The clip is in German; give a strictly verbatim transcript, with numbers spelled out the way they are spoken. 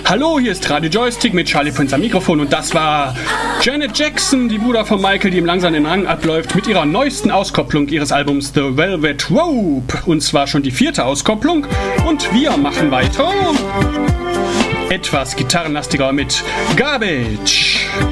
Hallo, hier ist Radio Joystick mit Charlie Prinz am Mikrofon und das war Janet Jackson, die Bruder von Michael, die ihm langsam den Rang abläuft, mit ihrer neuesten Auskopplung ihres Albums The Velvet Rope. Und zwar schon die vierte Auskopplung und wir machen weiter. Etwas gitarrenlastiger mit Garbage.